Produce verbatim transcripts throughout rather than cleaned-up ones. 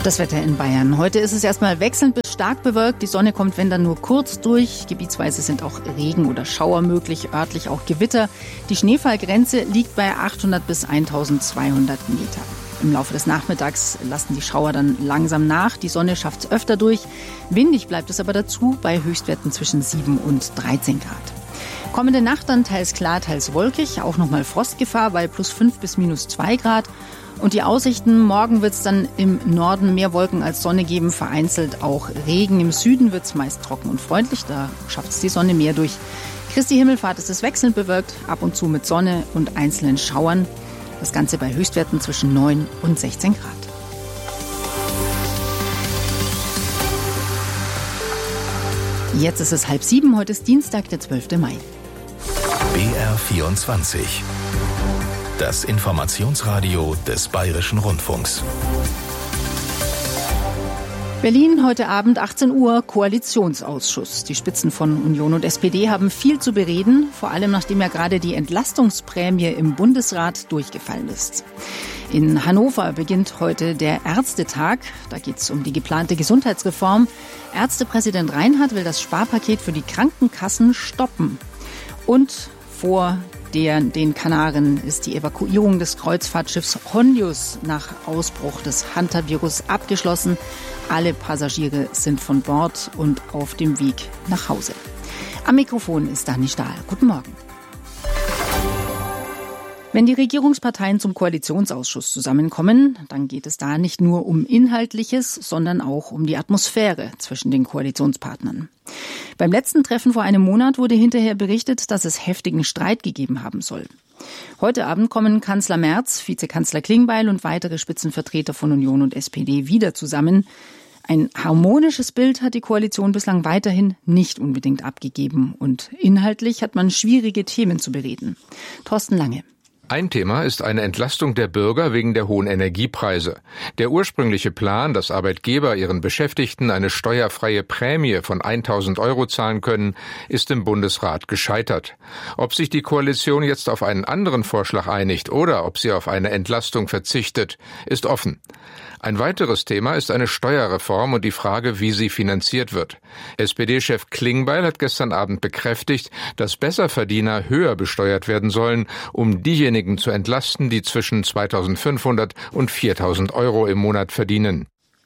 Das Wetter in Bayern. Heute ist es erstmal wechselnd bis stark bewölkt. Die Sonne kommt, wenn dann nur kurz durch. Gebietsweise sind auch Regen oder Schauer möglich, örtlich auch Gewitter. Die Schneefallgrenze liegt bei achthundert bis eintausendzweihundert Meter. Im Laufe des Nachmittags lassen die Schauer dann langsam nach. Die Sonne schafft es öfter durch. Windig bleibt es aber dazu bei Höchstwerten zwischen sieben und dreizehn Grad. Kommende Nacht dann teils klar, teils wolkig. Auch nochmal Frostgefahr bei plus fünf bis minus zwei Grad. Und die Aussichten, morgen wird es dann im Norden mehr Wolken als Sonne geben, vereinzelt auch Regen. Im Süden wird es meist trocken und freundlich, da schafft es die Sonne mehr durch. Christi Himmelfahrt ist es wechselnd bewölkt, ab und zu mit Sonne und einzelnen Schauern. Das Ganze bei Höchstwerten zwischen neun und sechzehn Grad. Jetzt ist es halb sieben, heute ist Dienstag, der zwölfte Mai. B R vierundzwanzig. Das Informationsradio des Bayerischen Rundfunks. Berlin, heute Abend achtzehn Uhr, Koalitionsausschuss. Die Spitzen von Union und S P D haben viel zu bereden, vor allem nachdem ja gerade die Entlastungsprämie im Bundesrat durchgefallen ist. In Hannover beginnt heute der Ärztetag. Da geht es um die geplante Gesundheitsreform. Ärztepräsident Reinhardt will das Sparpaket für die Krankenkassen stoppen. Und vor Der, den Kanaren ist die Evakuierung des Kreuzfahrtschiffs Hondius nach Ausbruch des Hantavirus abgeschlossen. Alle Passagiere sind von Bord und auf dem Weg nach Hause. Am Mikrofon ist Dani Stahl. Guten Morgen. Wenn die Regierungsparteien zum Koalitionsausschuss zusammenkommen, dann geht es da nicht nur um Inhaltliches, sondern auch um die Atmosphäre zwischen den Koalitionspartnern. Beim letzten Treffen vor einem Monat wurde hinterher berichtet, dass es heftigen Streit gegeben haben soll. Heute Abend kommen Kanzler Merz, Vizekanzler Klingbeil und weitere Spitzenvertreter von Union und S P D wieder zusammen. Ein harmonisches Bild hat die Koalition bislang weiterhin nicht unbedingt abgegeben. Und inhaltlich hat man schwierige Themen zu bereden. Thorsten Lange. Ein Thema ist eine Entlastung der Bürger wegen der hohen Energiepreise. Der ursprüngliche Plan, dass Arbeitgeber ihren Beschäftigten eine steuerfreie Prämie von tausend Euro zahlen können, ist im Bundesrat gescheitert. Ob sich die Koalition jetzt auf einen anderen Vorschlag einigt oder ob sie auf eine Entlastung verzichtet, ist offen. Ein weiteres Thema ist eine Steuerreform und die Frage, wie sie finanziert wird. S P D-Chef Klingbeil hat gestern Abend bekräftigt, dass Besserverdiener höher besteuert werden sollen, um diejenigen zu entlasten, die zwischen zweitausendfünfhundert und viertausend Euro im Monat verdienen.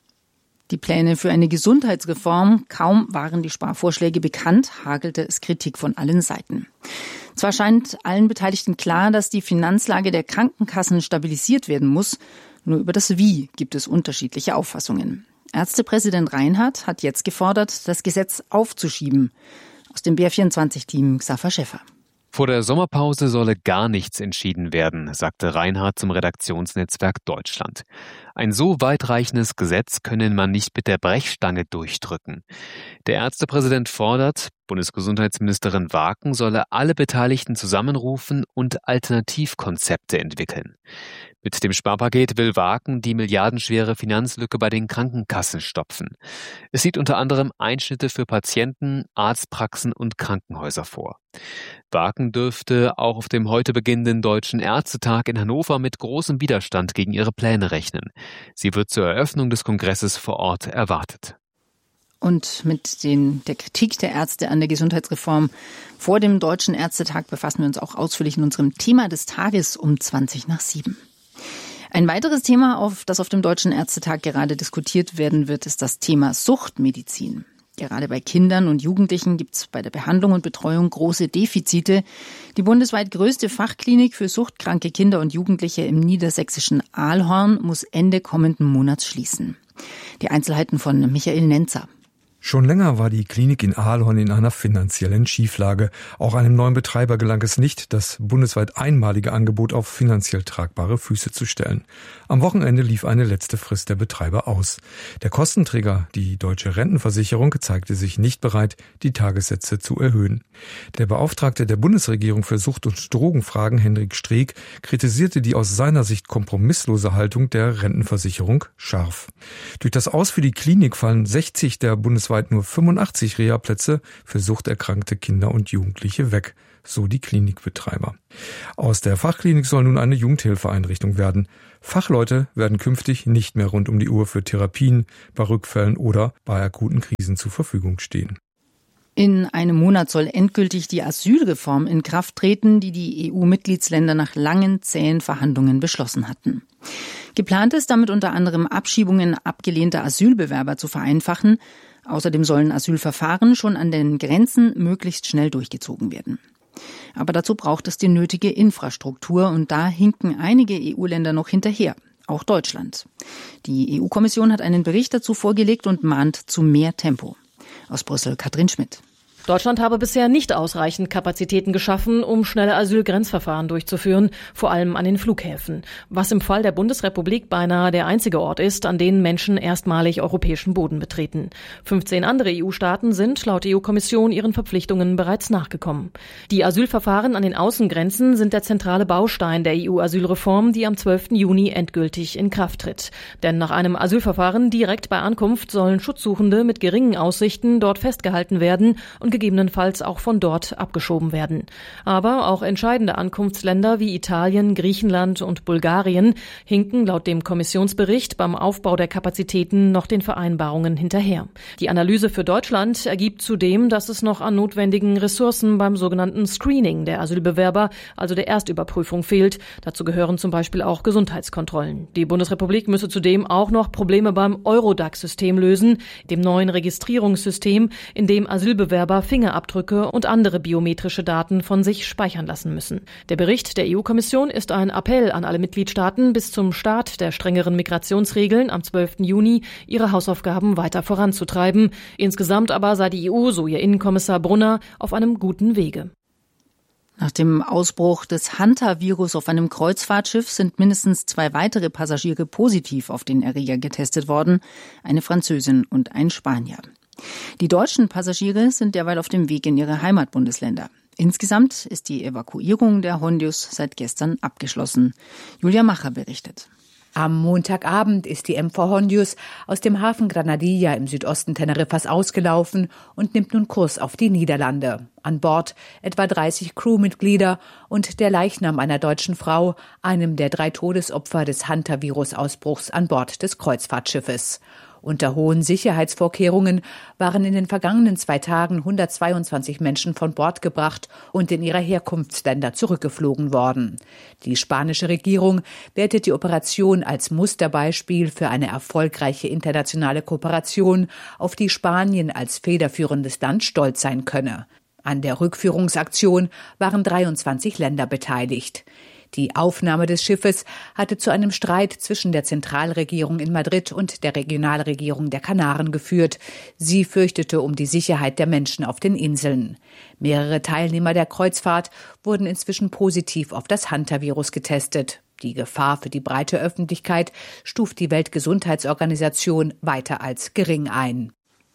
Die Pläne für eine Gesundheitsreform, kaum waren die Sparvorschläge bekannt, hagelte es Kritik von allen Seiten. Zwar scheint allen Beteiligten klar, dass die Finanzlage der Krankenkassen stabilisiert werden muss, nur über das Wie gibt es unterschiedliche Auffassungen. Ärztepräsident Reinhardt hat jetzt gefordert, das Gesetz aufzuschieben. Aus dem B R vierundzwanzig-Team Xaver Schäffer. Vor der Sommerpause solle gar nichts entschieden werden, sagte Reinhardt zum Redaktionsnetzwerk Deutschland. Ein so weitreichendes Gesetz könne man nicht mit der Brechstange durchdrücken. Der Ärztepräsident fordert, Bundesgesundheitsministerin Waaken solle alle Beteiligten zusammenrufen und Alternativkonzepte entwickeln. Mit dem Sparpaket will Waaken die milliardenschwere Finanzlücke bei den Krankenkassen stopfen. Es sieht unter anderem Einschnitte für Patienten, Arztpraxen und Krankenhäuser vor. Waaken dürfte auch auf dem heute beginnenden Deutschen Ärztetag in Hannover mit großem Widerstand gegen ihre Pläne rechnen. Sie wird zur Eröffnung des Kongresses vor Ort erwartet. Und mit den, der Kritik der Ärzte an der Gesundheitsreform vor dem Deutschen Ärztetag befassen wir uns auch ausführlich in unserem Thema des Tages um zwanzig nach sieben. Ein weiteres Thema, auf das auf dem Deutschen Ärztetag gerade diskutiert werden wird, ist das Thema Suchtmedizin. Gerade bei Kindern und Jugendlichen gibt es bei der Behandlung und Betreuung große Defizite. Die bundesweit größte Fachklinik für suchtkranke Kinder und Jugendliche im niedersächsischen Ahlhorn muss Ende kommenden Monats schließen. Die Einzelheiten von Michael Nenzer. Schon länger war die Klinik in Ahlhorn in einer finanziellen Schieflage. Auch einem neuen Betreiber gelang es nicht, das bundesweit einmalige Angebot auf finanziell tragbare Füße zu stellen. Am Wochenende lief eine letzte Frist der Betreiber aus. Der Kostenträger, die Deutsche Rentenversicherung, zeigte sich nicht bereit, die Tagessätze zu erhöhen. Der Beauftragte der Bundesregierung für Sucht- und Drogenfragen, Hendrik Streeck, kritisierte die aus seiner Sicht kompromisslose Haltung der Rentenversicherung scharf. Durch das Aus für die Klinik fallen sechzig der bundesweit nur fünfundachtzig Reha-Plätze für suchterkrankte Kinder und Jugendliche weg, so die Klinikbetreiber. Aus der Fachklinik soll nun eine Jugendhilfeeinrichtung werden. Fachleute werden künftig nicht mehr rund um die Uhr für Therapien, bei Rückfällen oder bei akuten Krisen zur Verfügung stehen. In einem Monat soll endgültig die Asylreform in Kraft treten, die die E U-Mitgliedsländer nach langen, zähen Verhandlungen beschlossen hatten. Geplant ist damit unter anderem Abschiebungen abgelehnter Asylbewerber zu vereinfachen. Außerdem sollen Asylverfahren schon an den Grenzen möglichst schnell durchgezogen werden. Aber dazu braucht es die nötige Infrastruktur und da hinken einige E U-Länder noch hinterher, auch Deutschland. Die E U-Kommission hat einen Bericht dazu vorgelegt und mahnt zu mehr Tempo. Aus Brüssel Katrin Schmidt. Deutschland habe bisher nicht ausreichend Kapazitäten geschaffen, um schnelle Asylgrenzverfahren durchzuführen, vor allem an den Flughäfen, was im Fall der Bundesrepublik beinahe der einzige Ort ist, an dem Menschen erstmalig europäischen Boden betreten. fünfzehn andere E U-Staaten sind laut E U-Kommission ihren Verpflichtungen bereits nachgekommen. Die Asylverfahren an den Außengrenzen sind der zentrale Baustein der E U-Asylreform, die am zwölften Juni endgültig in Kraft tritt. Denn nach einem Asylverfahren direkt bei Ankunft sollen Schutzsuchende mit geringen Aussichten dort festgehalten werden und gegebenenfalls auch von dort abgeschoben werden. Aber auch entscheidende Ankunftsländer wie Italien, Griechenland und Bulgarien hinken laut dem Kommissionsbericht beim Aufbau der Kapazitäten noch den Vereinbarungen hinterher. Die Analyse für Deutschland ergibt zudem, dass es noch an notwendigen Ressourcen beim sogenannten Screening der Asylbewerber, also der Erstüberprüfung, fehlt. Dazu gehören zum Beispiel auch Gesundheitskontrollen. Die Bundesrepublik müsse zudem auch noch Probleme beim Eurodac-System lösen, dem neuen Registrierungssystem, in dem Asylbewerber Fingerabdrücke und andere biometrische Daten von sich speichern lassen müssen. Der Bericht der E U-Kommission ist ein Appell an alle Mitgliedstaaten, bis zum Start der strengeren Migrationsregeln am zwölften Juni ihre Hausaufgaben weiter voranzutreiben. Insgesamt aber sei die E U, so ihr Innenkommissar Brunner, auf einem guten Wege. Nach dem Ausbruch des Hanta-Virus auf einem Kreuzfahrtschiff sind mindestens zwei weitere Passagiere positiv auf den Erreger getestet worden, eine Französin und ein Spanier. Die deutschen Passagiere sind derweil auf dem Weg in ihre Heimatbundesländer. Insgesamt ist die Evakuierung der Hondius seit gestern abgeschlossen. Julia Macher berichtet. Am Montagabend ist die M V Hondius aus dem Hafen Granadilla im Südosten Teneriffas ausgelaufen und nimmt nun Kurs auf die Niederlande. An Bord etwa dreißig Crewmitglieder und der Leichnam einer deutschen Frau, einem der drei Todesopfer des Hanta-Virus-Ausbruchs an Bord des Kreuzfahrtschiffes. Unter hohen Sicherheitsvorkehrungen waren in den vergangenen zwei Tagen hundertzweiundzwanzig Menschen von Bord gebracht und in ihre Herkunftsländer zurückgeflogen worden. Die spanische Regierung wertet die Operation als Musterbeispiel für eine erfolgreiche internationale Kooperation, auf die Spanien als federführendes Land stolz sein könne. An der Rückführungsaktion waren dreiundzwanzig Länder beteiligt. Die Aufnahme des Schiffes hatte zu einem Streit zwischen der Zentralregierung in Madrid und der Regionalregierung der Kanaren geführt. Sie fürchtete um die Sicherheit der Menschen auf den Inseln. Mehrere Teilnehmer der Kreuzfahrt wurden inzwischen positiv auf das Hanta-Virus getestet. Die Gefahr für die breite Öffentlichkeit stuft die Weltgesundheitsorganisation weiter als gering ein.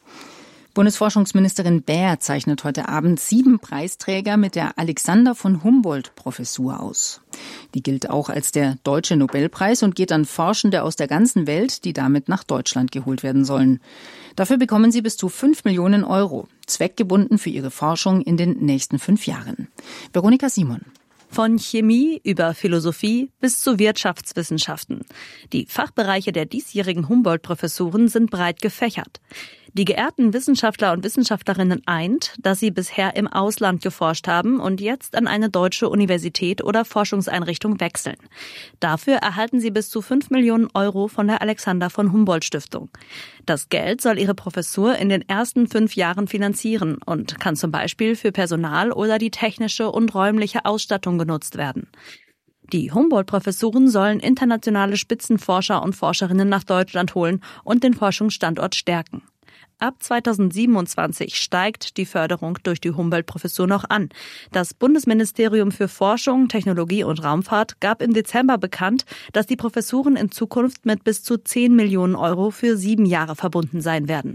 Bundesforschungsministerin Baer zeichnet heute Abend sieben Preisträger mit der Alexander von Humboldt-Professur aus. Die gilt auch als der Deutsche Nobelpreis und geht an Forschende aus der ganzen Welt, die damit nach Deutschland geholt werden sollen. Dafür bekommen sie bis zu fünf Millionen Euro, zweckgebunden für ihre Forschung in den nächsten fünf Jahren. Veronika Simon. Von Chemie über Philosophie bis zu Wirtschaftswissenschaften. Die Fachbereiche der diesjährigen Humboldt-Professuren sind breit gefächert. Die geehrten Wissenschaftler und Wissenschaftlerinnen eint, dass sie bisher im Ausland geforscht haben und jetzt an eine deutsche Universität oder Forschungseinrichtung wechseln. Dafür erhalten sie bis zu fünf Millionen Euro von der Alexander von Humboldt Stiftung. Das Geld soll ihre Professur in den ersten fünf Jahren finanzieren und kann zum Beispiel für Personal oder die technische und räumliche Ausstattung genutzt werden. Die Humboldt-Professuren sollen internationale Spitzenforscher und Forscherinnen nach Deutschland holen und den Forschungsstandort stärken. Ab zweitausendsiebenundzwanzig steigt die Förderung durch die Humboldt-Professur noch an. Das Bundesministerium für Forschung, Technologie und Raumfahrt gab im Dezember bekannt, dass die Professuren in Zukunft mit bis zu zehn Millionen Euro für sieben Jahre verbunden sein werden.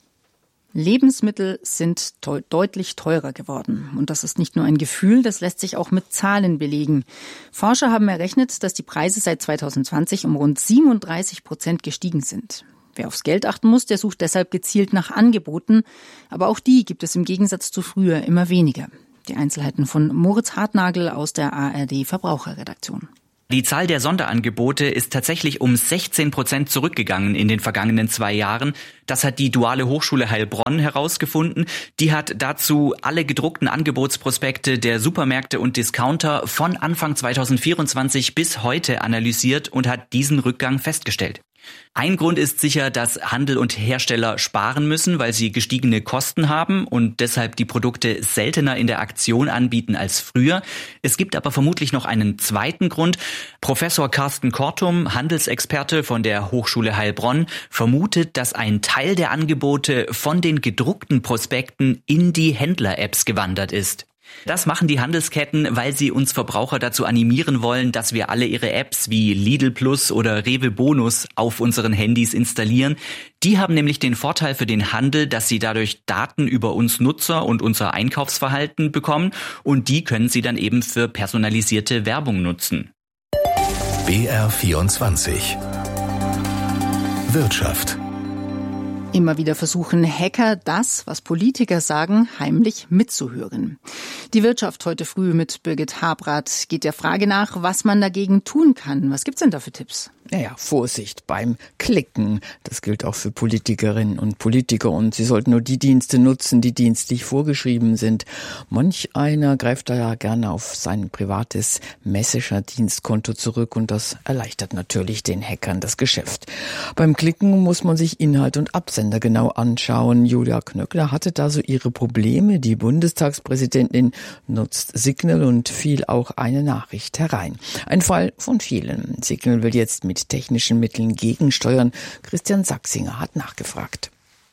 Lebensmittel sind te- deutlich teurer geworden. Und das ist nicht nur ein Gefühl, das lässt sich auch mit Zahlen belegen. Forscher haben errechnet, dass die Preise seit zweitausendzwanzig um rund siebenunddreißig Prozent gestiegen sind. Wer aufs Geld achten muss, der sucht deshalb gezielt nach Angeboten. Aber auch die gibt es im Gegensatz zu früher immer weniger. Die Einzelheiten von Moritz Hartnagel aus der A R D Verbraucherredaktion. Die Zahl der Sonderangebote ist tatsächlich um sechzehn Prozent zurückgegangen in den vergangenen zwei Jahren. Das hat die Duale Hochschule Heilbronn herausgefunden. Die hat dazu alle gedruckten Angebotsprospekte der Supermärkte und Discounter von Anfang zweitausendvierundzwanzig bis heute analysiert und hat diesen Rückgang festgestellt. Ein Grund ist sicher, dass Handel und Hersteller sparen müssen, weil sie gestiegene Kosten haben und deshalb die Produkte seltener in der Aktion anbieten als früher. Es gibt aber vermutlich noch einen zweiten Grund. Professor Carsten Kortum, Handelsexperte von der Hochschule Heilbronn, vermutet, dass ein Teil der Angebote von den gedruckten Prospekten in die Händler-Apps gewandert ist. Das machen die Handelsketten, weil sie uns Verbraucher dazu animieren wollen, dass wir alle ihre Apps wie Lidl Plus oder Rewe Bonus auf unseren Handys installieren. Die haben nämlich den Vorteil für den Handel, dass sie dadurch Daten über uns Nutzer und unser Einkaufsverhalten bekommen und die können sie dann eben für personalisierte Werbung nutzen. B R vierundzwanzig Wirtschaft. Immer wieder versuchen Hacker, das, was Politiker sagen, heimlich mitzuhören. Die Wirtschaft heute früh mit Birgit Habrath geht der Frage nach, was man dagegen tun kann. Was gibt's denn da für Tipps? Naja, Vorsicht beim Klicken. Das gilt auch für Politikerinnen und Politiker. Und sie sollten nur die Dienste nutzen, die dienstlich vorgeschrieben sind. Manch einer greift da ja gerne auf sein privates Messenger-Dienstkonto zurück. Und das erleichtert natürlich den Hackern das Geschäft. Beim Klicken muss man sich Inhalt und Absender genau anschauen. Julia Knöckler hatte da so ihre Probleme. Die Bundestagspräsidentin nutzt Signal und fiel auch eine Nachricht herein. Ein Fall von vielen. Signal will jetzt mit mit technischen Mitteln gegensteuern. Christian Sachsinger hat nachgefragt.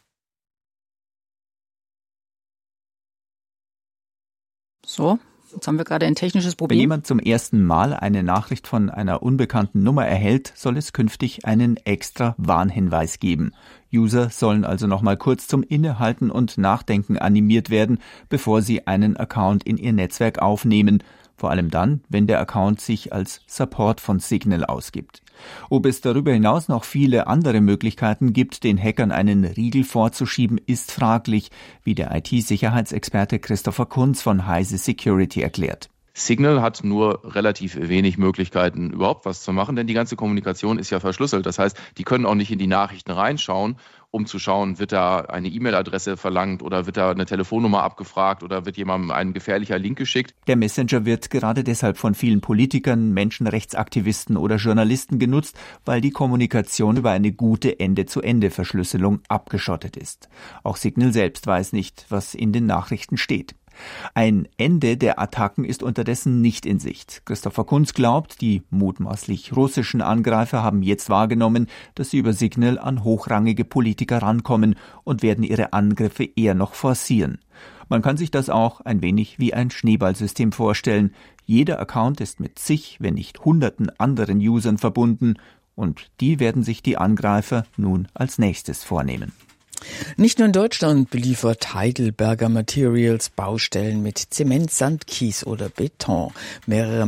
So, jetzt haben wir gerade ein technisches Problem. Wenn jemand zum ersten Mal eine Nachricht von einer unbekannten Nummer erhält, soll es künftig einen extra Warnhinweis geben. User sollen also noch mal kurz zum Innehalten und Nachdenken animiert werden, bevor sie einen Account in ihr Netzwerk aufnehmen. Vor allem dann, wenn der Account sich als Support von Signal ausgibt. Ob es darüber hinaus noch viele andere Möglichkeiten gibt, den Hackern einen Riegel vorzuschieben, ist fraglich, wie der I T-Sicherheitsexperte Christopher Kunz von Heise Security erklärt. Signal hat nur relativ wenig Möglichkeiten, überhaupt was zu machen, denn die ganze Kommunikation ist ja verschlüsselt. Das heißt, die können auch nicht in die Nachrichten reinschauen, um zu schauen, wird da eine E-Mail-Adresse verlangt oder wird da eine Telefonnummer abgefragt oder wird jemandem ein gefährlicher Link geschickt. Der Messenger wird gerade deshalb von vielen Politikern, Menschenrechtsaktivisten oder Journalisten genutzt, weil die Kommunikation über eine gute Ende-zu-Ende-Verschlüsselung abgeschottet ist. Auch Signal selbst weiß nicht, was in den Nachrichten steht. Ein Ende der Attacken ist unterdessen nicht in Sicht. Christopher Kunz glaubt, die mutmaßlich russischen Angreifer haben jetzt wahrgenommen, dass sie über Signal an hochrangige Politiker rankommen und werden ihre Angriffe eher noch forcieren. Man kann sich das auch ein wenig wie ein Schneeballsystem vorstellen. Jeder Account ist mit zig, wenn nicht hunderten anderen Usern verbunden und die werden sich die Angreifer nun als nächstes vornehmen. Nicht nur in Deutschland beliefert Heidelberger Materials Baustellen mit Zement, Sand, Kies oder Beton. Mehrere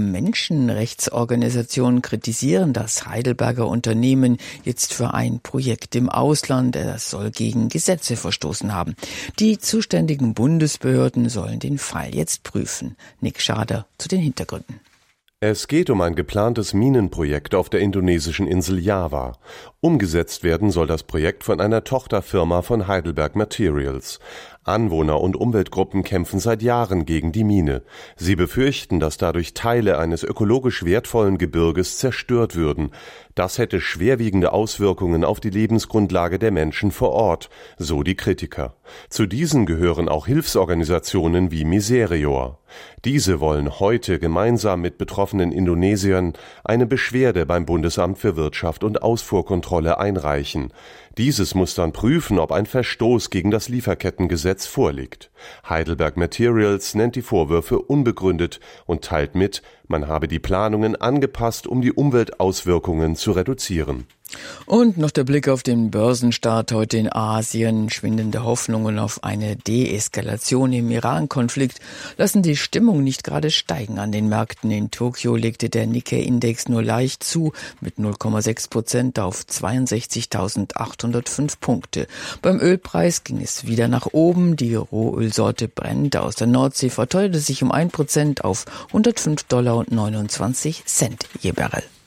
Menschenrechtsorganisationen kritisieren das Heidelberger Unternehmen jetzt für ein Projekt im Ausland. Das soll gegen Gesetze verstoßen haben. Die zuständigen Bundesbehörden sollen den Fall jetzt prüfen. Nick Schader zu den Hintergründen. Es geht um ein geplantes Minenprojekt auf der indonesischen Insel Java. Umgesetzt werden soll das Projekt von einer Tochterfirma von Heidelberg Materials. Anwohner und Umweltgruppen kämpfen seit Jahren gegen die Mine. Sie befürchten, dass dadurch Teile eines ökologisch wertvollen Gebirges zerstört würden. Das hätte schwerwiegende Auswirkungen auf die Lebensgrundlage der Menschen vor Ort, so die Kritiker. Zu diesen gehören auch Hilfsorganisationen wie Miserior. Diese wollen heute gemeinsam mit betroffenen Indonesiern eine Beschwerde beim Bundesamt für Wirtschaft und Ausfuhrkontrolle einreichen. Dieses muss dann prüfen, ob ein Verstoß gegen das Lieferkettengesetz vorliegt. Heidelberg Materials nennt die Vorwürfe unbegründet und teilt mit, man habe die Planungen angepasst, um die Umweltauswirkungen zu reduzieren. Und noch der Blick auf den Börsenstart heute in Asien. Schwindende Hoffnungen auf eine Deeskalation im Iran-Konflikt lassen die Stimmung nicht gerade steigen an den Märkten. In Tokio legte der Nikkei-Index nur leicht zu, mit null Komma sechs Prozent auf zweiundsechzigtausendachthundertfünf Punkte. Beim Ölpreis ging es wieder nach oben. Die Rohölsorte Brent aus der Nordsee verteuerte sich um ein Prozent auf hundertfünf Dollar und neunundzwanzig Cent je Barrel.